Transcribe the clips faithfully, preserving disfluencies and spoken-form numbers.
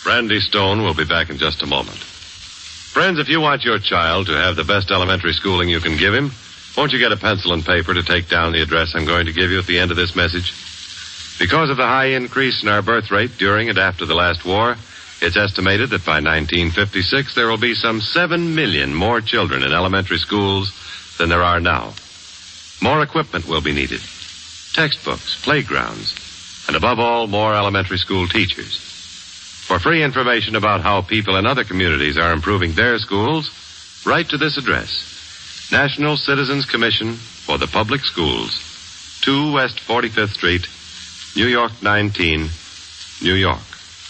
Randy Stone will be back in just a moment. Friends, if you want your child to have the best elementary schooling you can give him, won't you get a pencil and paper to take down the address I'm going to give you at the end of this message? Because of the high increase in our birth rate during and after the last war, it's estimated that by nineteen fifty-six there will be some seven million more children in elementary schools than there are now. More equipment will be needed. Textbooks, playgrounds, and above all, more elementary school teachers. For free information about how people in other communities are improving their schools, write to this address. National Citizens Commission for the Public Schools, two West forty-fifth Street, New York nineteen, New York.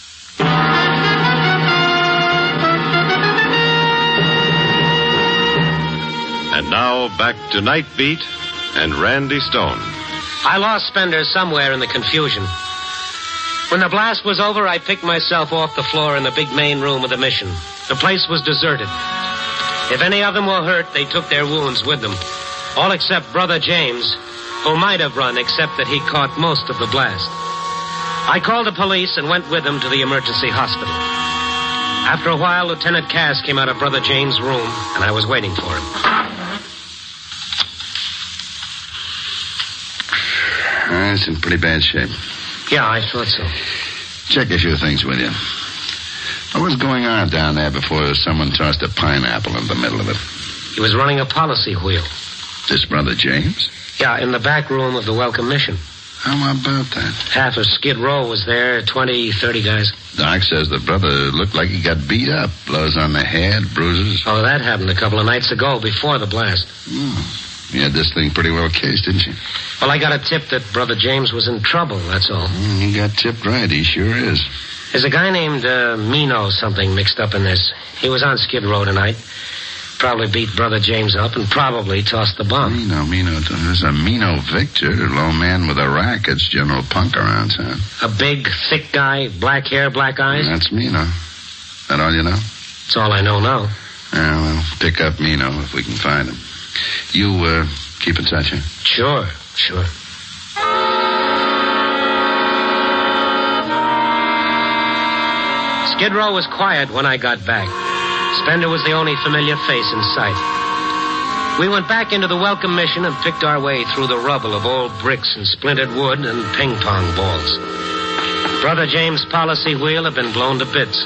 And now back to Night Beat and Randy Stone. I lost Spender somewhere in the confusion. When the blast was over, I picked myself off the floor in the big main room of the mission. The place was deserted. If any of them were hurt, they took their wounds with them. All except Brother James, who might have run except that he caught most of the blast. I called the police and went with them to the emergency hospital. After a while, Lieutenant Cass came out of Brother James' room, and I was waiting for him. Uh, it's in pretty bad shape. Yeah, I thought so. Check a few things with you. What was going on down there before someone tossed a pineapple in the middle of it? He was running a policy wheel. This Brother James? Yeah, in the back room of the Welcome Mission. How about that? Half of Skid Row was there, twenty, thirty guys. Doc says the brother looked like he got beat up. Blows on the head, bruises. Oh, that happened a couple of nights ago, before the blast. Hmm. You had this thing pretty well cased, didn't you? Well, I got a tip that Brother James was in trouble, that's all. Mm, you got tipped right. He sure is. There's a guy named uh, Mino something mixed up in this. He was on Skid Row tonight. Probably beat Brother James up and probably tossed the bomb. Mino, Mino. There's a Mino Victor, a low man with a racket's general punk around town. A big, thick guy, black hair, black eyes? That's Mino. That all you know? That's all I know now. Yeah, well, pick up Mino if we can find him. You, uh, keep in touch, huh? Sure, sure. Skid Row was quiet when I got back. Spender was the only familiar face in sight. We went back into the Welcome Mission and picked our way through the rubble of old bricks and splintered wood and ping-pong balls. Brother James' policy wheel had been blown to bits.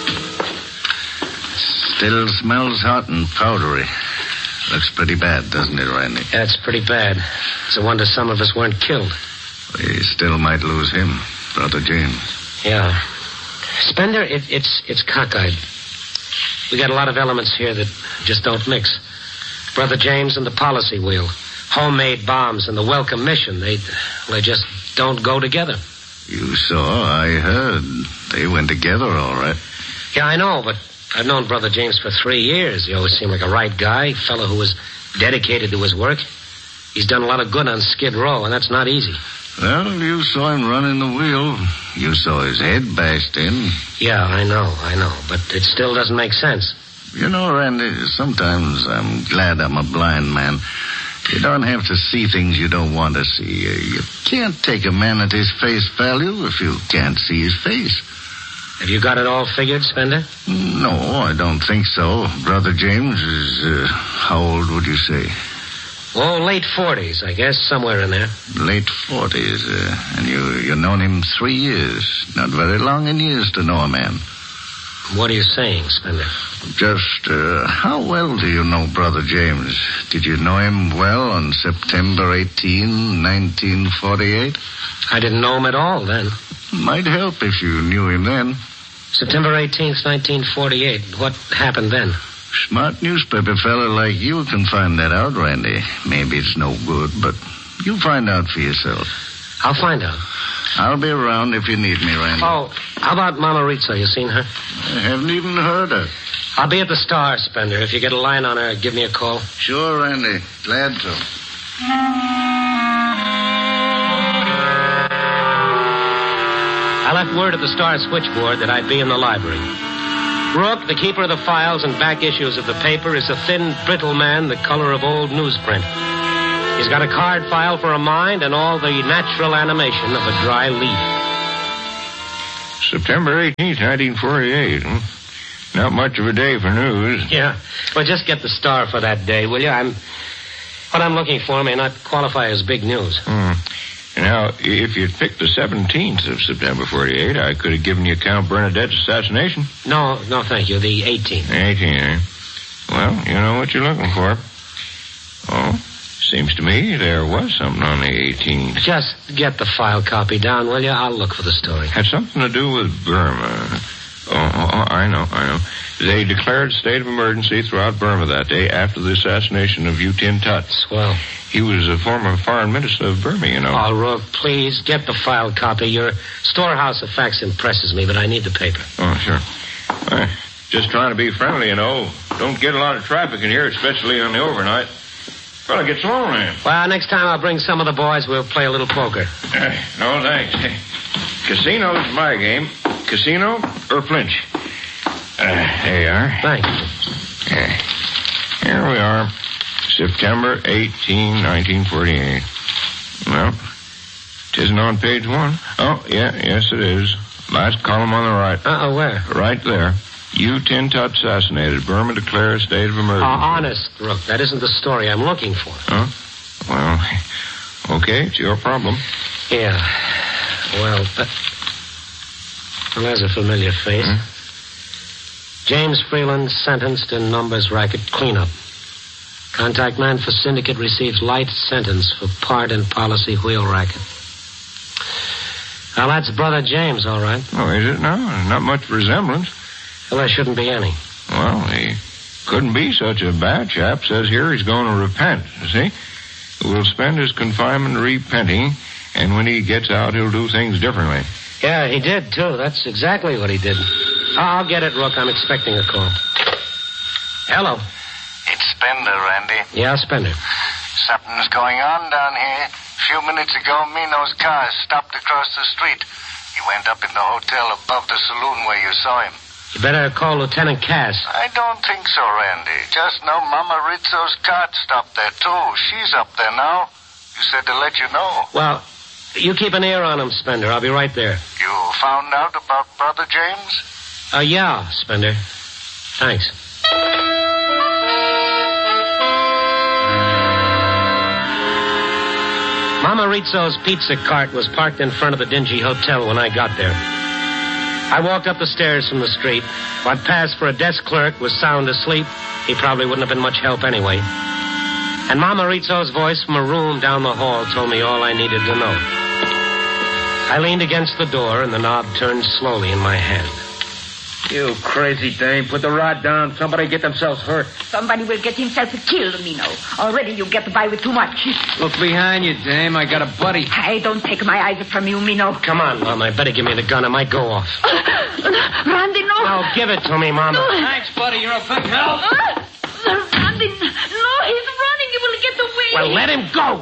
Still smells hot and powdery. Looks pretty bad, doesn't it, Randy? That's pretty bad. It's a wonder some of us weren't killed. We still might lose him, Brother James. Yeah. Spender, it, it's it's cockeyed. We got a lot of elements here that just don't mix. Brother James and the policy wheel. Homemade bombs and the Welcome Mission. They, they just don't go together. You saw, I heard. They went together, all right. Yeah, I know, but I've known Brother James for three years. He always seemed like a right guy, a fellow who was dedicated to his work. He's done a lot of good on Skid Row, and that's not easy. Well, you saw him running the wheel. You saw his head bashed in. Yeah, I know, I know, but it still doesn't make sense. You know, Randy, sometimes I'm glad I'm a blind man. You don't have to see things you don't want to see. You can't take a man at his face value if you can't see his face. Have you got it all figured, Spender? No, I don't think so. Brother James is, uh, how old would you say? Oh, late forties, I guess, somewhere in there. Late forties, uh, and you, you've known him three years. Not very long in years to know a man. What are you saying, Spender? Just, uh, how well do you know Brother James? Did you know him well on September eighteenth, nineteen forty-eight? I didn't know him at all then. Might help if you knew him then. September eighteenth, nineteen forty-eight. What happened then? Smart newspaper fella like you can find that out, Randy. Maybe it's no good, but you find out for yourself. I'll find out. I'll be around if you need me, Randy. Oh, how about Mama Rizzo? You seen her? I haven't even heard her. I'll be at the Star, Spender. If you get a line on her, give me a call. Sure, Randy. Glad to. I left word at the Star switchboard that I'd be in the library. Rourke, the keeper of the files and back issues of the paper, is a thin, brittle man the color of old newsprint. He's got a card file for a mind and all the natural animation of a dry leaf. September eighteenth, nineteen forty-eight. Hmm? Not much of a day for news. Yeah. Well, just get the star for that day, will you? I'm... What I'm looking for may not qualify as big news. Hmm. Now, if you'd picked the seventeenth of September forty-eight, I could have given you Count Bernadette's assassination. No, no, thank you. The eighteenth. eighteenth, eh? Well, you know what you're looking for. Oh, seems to me there was something on the eighteenth. Just get the file copy down, will you? I'll look for the story. Had something to do with Burma. Oh, oh, I know, I know. They declared state of emergency throughout Burma that day after the assassination of U Tin Tut. Swell. He was a former foreign minister of Burma, you know. Oh, Rook, please, get the file copy. Your storehouse of facts impresses me, but I need the paper. Oh, sure. Uh, just trying to be friendly, you know. Don't get a lot of traffic in here, especially on the overnight. Well, it gets lonely. Well, next time I'll bring some of the boys. We'll play a little poker. Uh, no, thanks. Casino's my game. Casino or flinch? Uh, there you are. Thanks. Uh, here we are. September eighteenth, nineteen forty-eight. Well, it isn't on page one. Oh, yeah, yes it is. Last column on the right. Uh-oh, where? Right there. U Tin Tut assassinated. Burma declares state of emergency. Oh, honest, Rook, that isn't the story I'm looking for. Huh? Well, okay, it's your problem. Yeah. Well, that... Well, there's a familiar face. Hmm? James Freeland sentenced in numbers racket cleanup. Contact man for syndicate receives light sentence for part in policy wheel racket. Well, that's Brother James, all right. Oh, is it now? Not much resemblance. Well, there shouldn't be any. Well, he couldn't be such a bad chap. Says here he's going to repent, you see? Will spend his confinement repenting, and when he gets out, he'll do things differently. Yeah, he did, too. That's exactly what he did. I'll get it, Rook. I'm expecting a call. Hello. It's Spender, Randy. Yeah, Spender. Something's going on down here. A few minutes ago, Mino's car stopped across the street. He went up in the hotel above the saloon where you saw him. You better call Lieutenant Cass. I don't think so, Randy. Just now, Mama Rizzo's car stopped there, too. She's up there now. You said to let you know. Well, you keep an ear on him, Spender. I'll be right there. You found out about Brother James? Uh, yeah, Spender. Thanks. Mama Rizzo's pizza cart was parked in front of the dingy hotel when I got there. I walked up the stairs from the street. What passed for a desk clerk was sound asleep. He probably wouldn't have been much help anyway. And Mama Rizzo's voice from a room down the hall told me all I needed to know. I leaned against the door, and the knob turned slowly in my hand. You crazy dame. Put the rod down. Somebody get themselves hurt. Somebody will get himself killed, Mino. Already you get by with too much. Look behind you, dame. I got a buddy. I don't take my eyes from you, Mino. Come on, Mama. Better give me the gun. I might go off. Randy, no. No, give it to me, Mama. No. Thanks, buddy. You're a big help. Uh, Randy, no, he's running. He will get away. Well, let him go.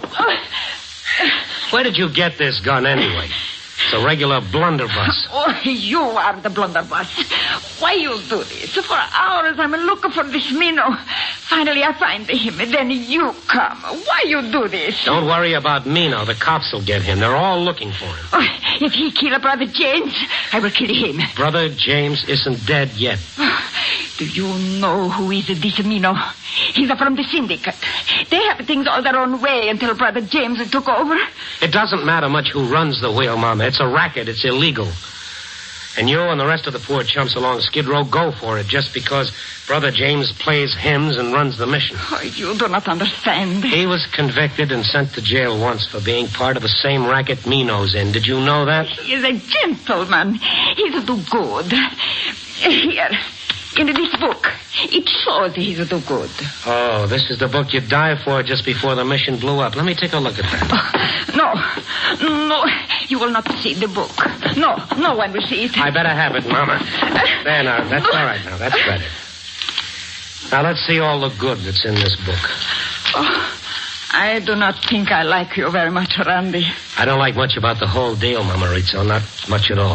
Where did you get this gun, anyway? It's a regular blunderbuss. Oh, you are the blunderbuss. Why you do this? For hours I'm looking for this Mino. Finally I find him, and then you come. Why you do this? Don't worry about Mino. The cops will get him. They're all looking for him. Oh, if he kill Brother James, I will kill him. Brother James isn't dead yet. Do you know who is this Mino? He's from the syndicate. They have things all their own way until Brother James took over. It doesn't matter much who runs the wheel, Mama. It's a racket. It's illegal. And you and the rest of the poor chumps along Skid Row go for it just because Brother James plays hymns and runs the mission. Oh, you do not understand. He was convicted and sent to jail once for being part of the same racket Mino's in. Did you know that? He is a gentleman. He's do good. Here, in this book, it shows he's do good. Oh, this is the book you died for just before the mission blew up. Let me take a look at that. Oh, no, no, you will not see the book. No, no one will see it. I better have it, Mama. There, now, that's all right now. That's better. Now, let's see all the good that's in this book. Oh, I do not think I like you very much, Randy. I don't like much about the whole deal, Mama Rizzo. Not much at all.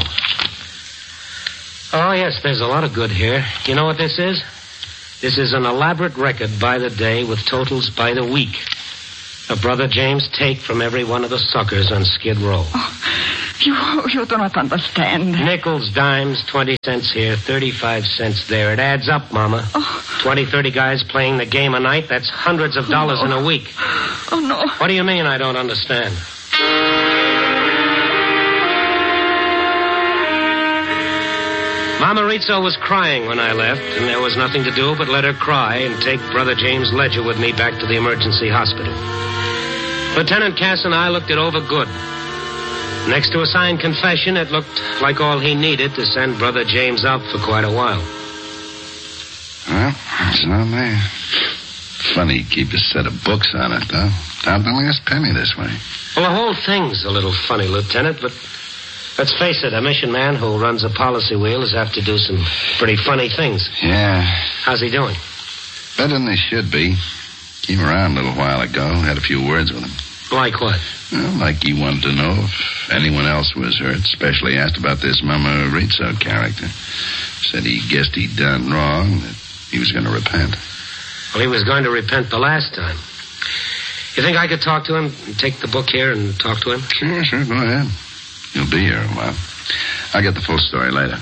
Oh, yes, there's a lot of good here. You know what this is? This is an elaborate record by the day with totals by the week. A Brother James take from every one of the suckers on Skid Row. Oh, You, you do not understand. Nickels, dimes, twenty cents here, thirty-five cents there. It adds up, Mama. Oh. Twenty, thirty guys playing the game a night, that's hundreds of dollars Oh. in a week. Oh, no. What do you mean I don't understand? Mama Rizzo was crying when I left, and there was nothing to do but let her cry and take Brother James Ledger with me back to the emergency hospital. Lieutenant Cass and I looked it over good. Next to a signed confession, it looked like all he needed to send Brother James out for quite a while. Well, it's not there. Funny you keep a set of books on it, though. Down to the last penny this way. Well, the whole thing's a little funny, Lieutenant, but let's face it, a mission man who runs a policy wheel is apt to do some pretty funny things. Yeah. How's he doing? Better than they should be. Came around a little while ago, had a few words with him. Like what? Well, like he wanted to know if anyone else was hurt, especially asked about this Mama Rizzo character. Said he guessed he'd done wrong, that he was going to repent. Well, he was going to repent the last time. You think I could talk to him, take the book here and talk to him? Sure, sure, go ahead. He'll be here a while. I'll get the full story later.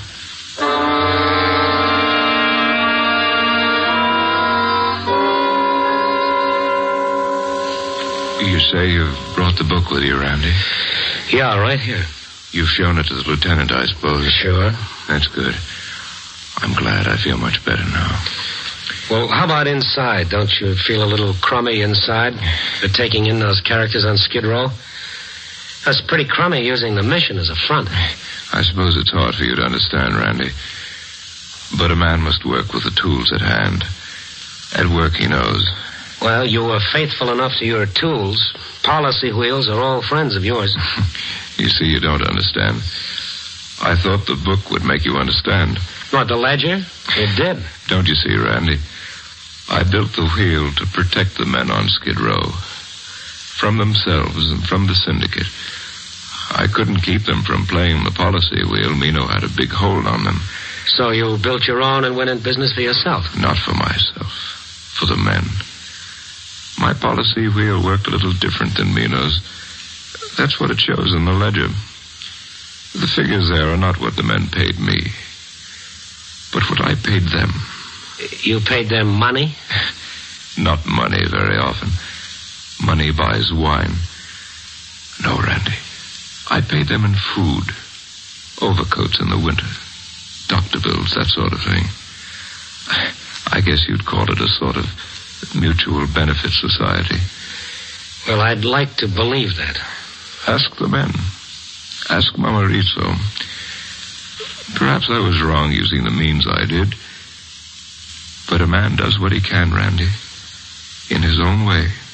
You say you've brought the book with you, Randy? Yeah, right here. You've shown it to the lieutenant, I suppose. Sure. That's good. I'm glad. I feel much better now. Well, how about inside? Don't you feel a little crummy inside for taking in those characters on Skid Row? That's pretty crummy using the mission as a front. I suppose it's hard for you to understand, Randy. But a man must work with the tools at hand. At work, he knows. Well, you were faithful enough to your tools. Policy wheels are all friends of yours. You see, you don't understand. I thought the book would make you understand. What, the ledger? It did. Don't you see, Randy? I built the wheel to protect the men on Skid Row. From themselves and from the syndicate. I couldn't keep them from playing the policy wheel. Mino had a big hold on them. So you built your own and went in business for yourself? Not for myself. For the men. My policy wheel worked a little different than Mino's. That's what it shows in the ledger. The figures there are not what the men paid me, but what I paid them. You paid them money? Not money very often. Money buys wine. No, Randy. I paid them in food. Overcoats in the winter. Doctor bills, that sort of thing. I guess you'd call it a sort of mutual benefit society. Well, I'd like to believe that. Ask the men. Ask Mama Rizzo. Perhaps I was wrong using the means I did. But a man does what he can, Randy. In his own way.